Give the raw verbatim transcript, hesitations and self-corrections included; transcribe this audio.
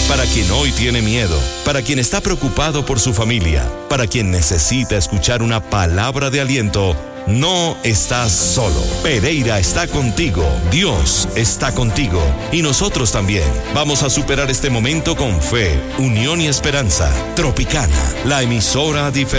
Para quien hoy tiene miedo, para quien está preocupado por su familia, para quien necesita escuchar una palabra de aliento, no estás solo. Pereira está contigo. Dios está contigo. Y nosotros también. Vamos a superar este momento con fe, unión y esperanza. Tropicana, la emisora diferente.